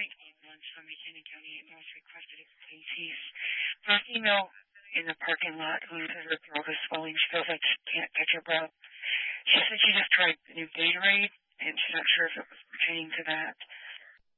ambulance from McKinney County was requested at Casey's. Her female in the parking lot who says her throat is swelling. She feels like she can't catch her breath. She said she just tried the new Gatorade, and she's not sure if it was pertaining to that.